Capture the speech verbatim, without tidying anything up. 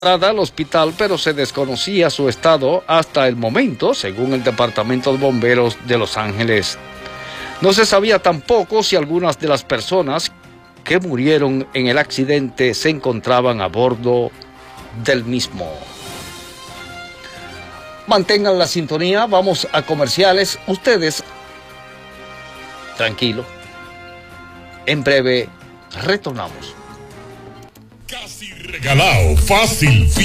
al hospital, pero se desconocía su estado hasta el momento, según el Departamento de Bomberos de Los Ángeles. No se sabía tampoco si algunas de las personas que murieron en el accidente se encontraban a bordo del mismo. Mantengan la sintonía, vamos a comerciales. Ustedes, tranquilo. En breve, retornamos. Casi regalado, fácil.